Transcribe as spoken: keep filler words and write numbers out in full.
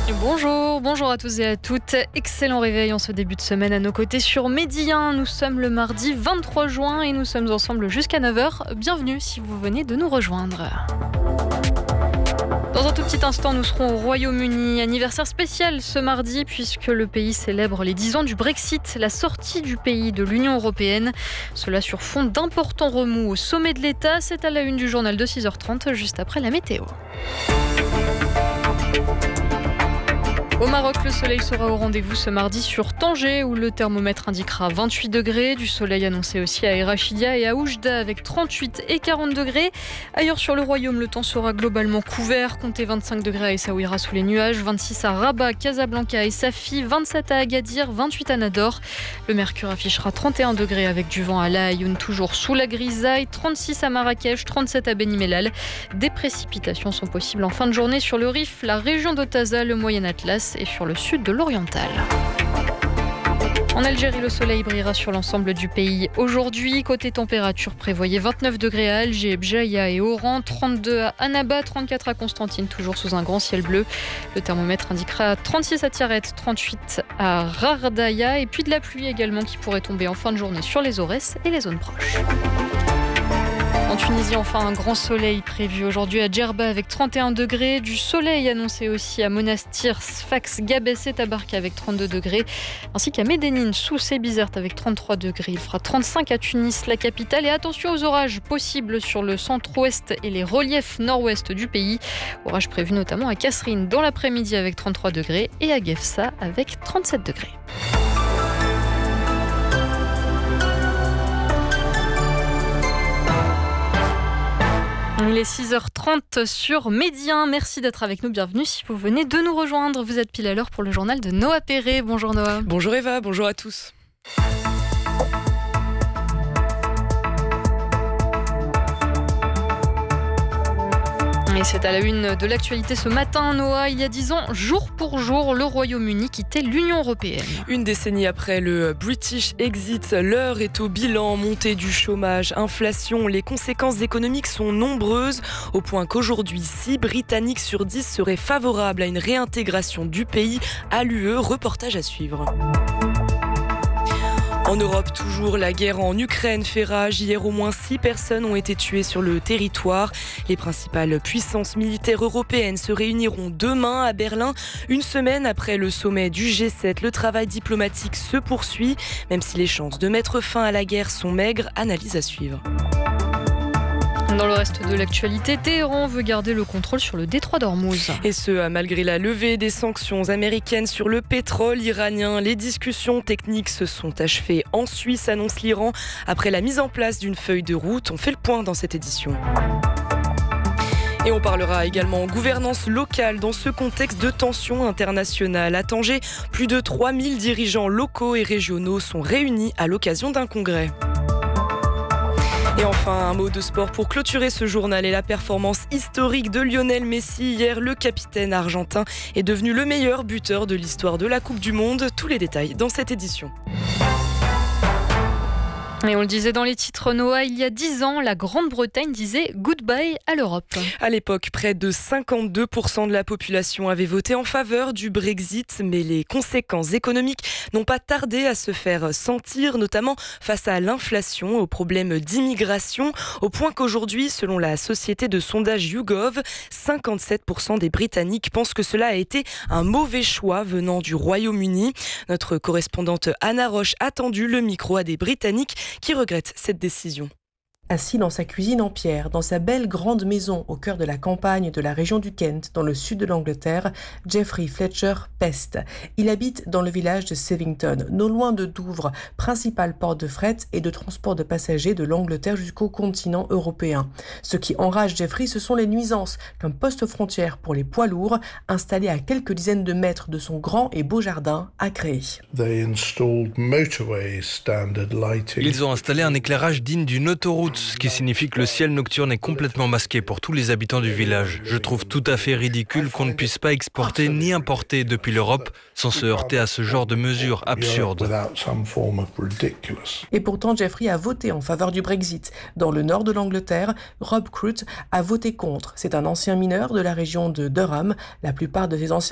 Bonjour, bonjour à tous et à toutes. Excellent réveil en ce début de semaine à nos côtés sur Midi un. Nous sommes le mardi vingt-trois juin et nous sommes ensemble jusqu'à neuf heures. Bienvenue si vous venez de nous rejoindre. Dans un tout petit instant, nous serons au Royaume-Uni. Anniversaire spécial ce mardi puisque le pays célèbre les dix ans du Brexit, la sortie du pays de l'Union européenne. Cela sur fond d'importants remous au sommet de l'État. C'est à la une du journal de six heures trente, juste après la météo. Au Maroc, le soleil sera au rendez-vous ce mardi sur Tanger où le thermomètre indiquera vingt-huit degrés. Du soleil annoncé aussi à Erachidia et à Oujda avec trente-huit et quarante degrés. Ailleurs sur le royaume, le temps sera globalement couvert. Comptez vingt-cinq degrés à Essaouira sous les nuages, vingt-six à Rabat, Casablanca et Safi, vingt-sept à Agadir, vingt-huit à Nador. Le mercure affichera trente et un degrés avec du vent à La Aïoun, toujours sous la grisaille, trente-six à Marrakech, trente-sept à Beni Mellal. Des précipitations sont possibles en fin de journée sur le Rif, la région d'Otaza, le Moyen Atlas et sur le sud de l'Oriental. En Algérie, le soleil brillera sur l'ensemble du pays. Aujourd'hui, côté température, prévoyez vingt-neuf degrés à Alger, Bjaïa et Oran, trente-deux à Annaba, trente-quatre à Constantine, toujours sous un grand ciel bleu. Le thermomètre indiquera trente-six à Tiaret, trente-huit à Rardaya et puis de la pluie également qui pourrait tomber en fin de journée sur les Aurès et les zones proches. En Tunisie, enfin, un grand soleil prévu aujourd'hui à Djerba avec trente et un degrés. Du soleil annoncé aussi à Monastir, Sfax, Gabès et Tabarka avec trente-deux degrés. Ainsi qu'à Médénine, Sousse et Bizerte avec trente-trois degrés. Il fera trente-cinq à Tunis, la capitale. Et attention aux orages possibles sur le centre-ouest et les reliefs nord-ouest du pays. Orages prévus notamment à Kasserine dans l'après-midi avec trente-trois degrés et à Gefsa avec trente-sept degrés. Il est six heures trente sur Midi un. Merci d'être avec nous. Bienvenue si vous venez de nous rejoindre. Vous êtes pile à l'heure pour le journal de Noah Perret. Bonjour Noah. Bonjour Eva, bonjour à tous. Et c'est à la une de l'actualité ce matin, Noah. Il y a dix ans, jour pour jour, le Royaume-Uni quittait l'Union européenne. Une décennie après le British Exit, l'heure est au bilan. Montée du chômage, inflation, les conséquences économiques sont nombreuses, au point qu'aujourd'hui, six Britanniques sur dix seraient favorables à une réintégration du pays à l'U E. Reportage à suivre. En Europe, toujours, la guerre en Ukraine fait rage. Hier, au moins six personnes ont été tuées sur le territoire. Les principales puissances militaires européennes se réuniront demain à Berlin. Une semaine après le sommet du G sept, le travail diplomatique se poursuit. Même si les chances de mettre fin à la guerre sont maigres, analyse à suivre. Dans le reste de l'actualité, Téhéran veut garder le contrôle sur le détroit d'Ormuz. Et ce, malgré la levée des sanctions américaines sur le pétrole iranien. Les discussions techniques se sont achevées en Suisse, annonce l'Iran. Après la mise en place d'une feuille de route, on fait le point dans cette édition. Et on parlera également gouvernance locale dans ce contexte de tension internationale. À Tanger, plus de trois mille dirigeants locaux et régionaux sont réunis à l'occasion d'un congrès. Et enfin, un mot de sport pour clôturer ce journal et la performance historique de Lionel Messi. Hier, le capitaine argentin est devenu le meilleur buteur de l'histoire de la Coupe du Monde. Tous les détails dans cette édition. Et on le disait dans les titres, Noah, il y a dix ans, la Grande-Bretagne disait goodbye à l'Europe. À l'époque, près de cinquante-deux pour cent de la population avait voté en faveur du Brexit, mais les conséquences économiques n'ont pas tardé à se faire sentir, notamment face à l'inflation, aux problèmes d'immigration, au point qu'aujourd'hui, selon la société de sondage YouGov, cinquante-sept pour cent des Britanniques pensent que cela a été un mauvais choix venant du Royaume-Uni. Notre correspondante Anna Roche a tendu le micro à des Britanniques qui regrette cette décision. Assis dans sa cuisine en pierre, dans sa belle grande maison au cœur de la campagne de la région du Kent, dans le sud de l'Angleterre, Geoffrey Fletcher peste. Il habite dans le village de Sevington, non loin de Douvres, principale porte de fret et de transport de passagers de l'Angleterre jusqu'au continent européen. Ce qui enrage Geoffrey, ce sont les nuisances qu'un poste frontière pour les poids lourds, installé à quelques dizaines de mètres de son grand et beau jardin, a créé. Ils ont installé un éclairage digne d'une autoroute, ce qui signifie que le ciel nocturne est complètement masqué pour tous les habitants du village. Je trouve tout à fait ridicule qu'on ne puisse pas exporter ni importer depuis l'Europe sans se heurter à ce genre de mesures absurdes. Et pourtant, Geoffrey a voté en faveur du Brexit. Dans le nord de l'Angleterre, Rob Crute a voté contre. C'est un ancien mineur de la région de Durham. La plupart de ses anciens